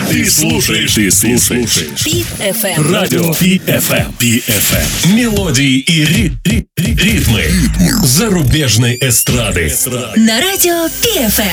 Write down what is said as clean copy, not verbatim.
Ты слушаешь Пит-ФМ. радио Пит-ФМ. Мелодии и ритмы зарубежной эстрады. На радио Пит-ФМ.